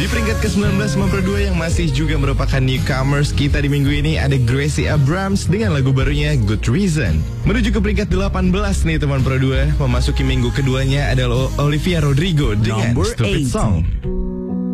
Di peringkat ke-19 memper 2 yang masih juga merupakan newcomers kita di minggu ini ada Gracie Abrams dengan lagu barunya Good Reason. Menuju ke peringkat 18 nih teman Pro 2, memasuki minggu keduanya adalah Olivia Rodrigo dengan Number Stupid 8. Song.